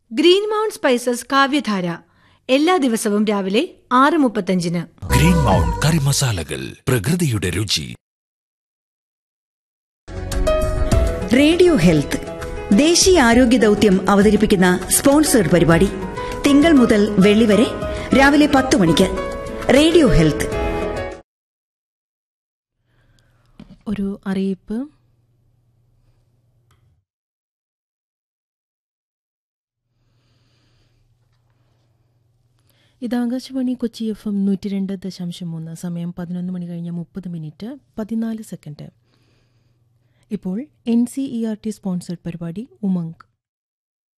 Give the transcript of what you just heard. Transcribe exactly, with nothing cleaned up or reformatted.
Green mount spices കാവ്യധാര എല്ലാ ദിവസവും രാവിലെ ആറ് മുപ്പത്തഞ്ചിന്. ഗ്രീൻ മൗണ്ട് കറി മസാലകൾ, പ്രകൃതിയുടെ രുചി. റേഡിയോ ഹെൽത്ത് ദേശീയ ആരോഗ്യ ദൌത്യം അവതരിപ്പിക്കുന്ന സ്പോൺസേഡ് പരിപാടി തിങ്കൾ മുതൽ വെള്ളി വരെ രാവിലെ പത്ത് മണിക്ക്. Radio health. ഒരു അറിയിപ്പ്. ഇത് ആകാശവാണി കൊച്ചി എഫ് എം നൂറ്റി രണ്ട് ദശാംശം മൂന്ന്. സമയം പതിനൊന്ന് മണി കഴിഞ്ഞ് മുപ്പത് മിനിറ്റ് പതിനാല് സെക്കൻഡ്. ഇപ്പോൾ N C E R T sponsored പരിപാടി ഉമംഗ്.